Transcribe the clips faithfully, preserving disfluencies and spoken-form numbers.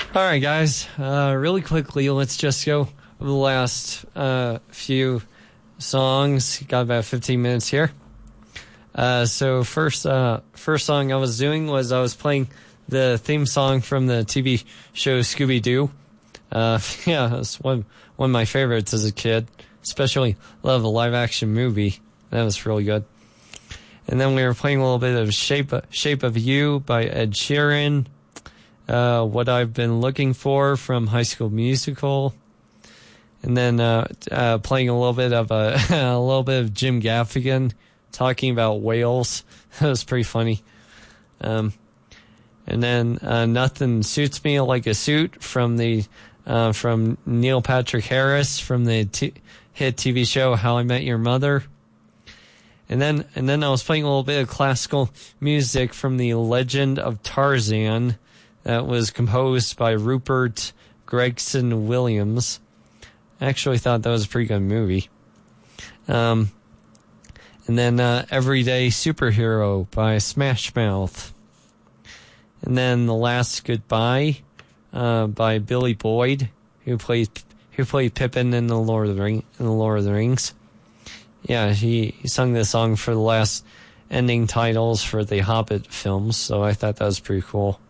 All right, guys. Uh, really quickly, let's just go over the last uh, few songs. Got about fifteen minutes here. Uh, so first, uh, first song I was doing was I was playing the theme song from the T V show Scooby-Doo. Uh, yeah, it's one one of my favorites as a kid. Especially love the live action movie. That was really good. And then we were playing a little bit of Shape Shape of You by Ed Sheeran. Uh, What I've Been Looking For from High School Musical. And then uh, uh, playing a little bit of a, a little bit of Jim Gaffigan talking about whales. That was pretty funny. Um, and then uh, Nothing Suits Me Like a Suit from the uh, from Neil Patrick Harris from the t- hit T V show How I Met Your Mother. And then and then I was playing a little bit of classical music from The Legend of Tarzan that was composed by Rupert Gregson Williams. I actually thought that was a pretty good movie. Um, and then uh, Everyday Superhero by Smash Mouth. And then The Last Goodbye uh, by Billy Boyd, who played who played Pippin in the Lord of the Ring in the Lord of the Rings. Yeah, he, he sung this song for the last ending titles for the Hobbit films, so I thought that was pretty cool.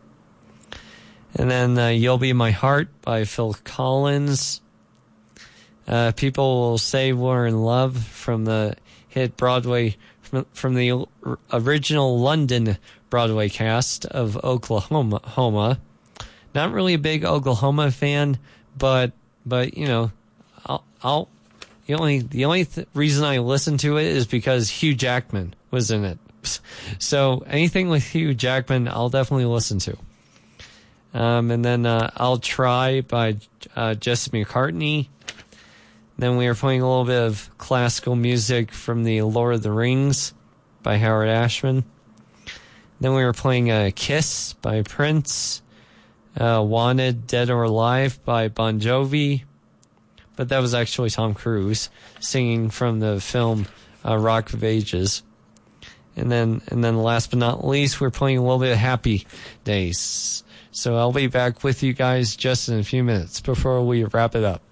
And then uh, You'll Be My Heart by Phil Collins. Uh, People Will Say We're in Love from the hit Broadway, from, from the original London Broadway cast of Oklahoma. Homa. Not really a big Oklahoma fan, but, but you know, I'll, I'll The only the only th- reason I listened to it is because Hugh Jackman was in it. So anything with Hugh Jackman, I'll definitely listen to. Um, and then uh, I'll Try by uh, Jesse McCartney. Then we were playing a little bit of classical music from the Lord of the Rings by Howard Ashman. Then we were playing uh, Kiss by Prince. Uh, Wanted, Dead or Alive by Bon Jovi. But that was actually Tom Cruise singing from the film uh, Rock of Ages. And then, and then last but not least, we're playing a little bit of Happy Days. So I'll be back with you guys just in a few minutes before we wrap it up.